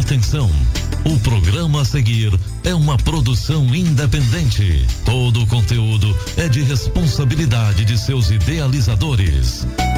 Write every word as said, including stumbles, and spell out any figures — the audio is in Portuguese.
Atenção! O programa a seguir é uma produção independente. Todo o conteúdo é de responsabilidade de seus idealizadores.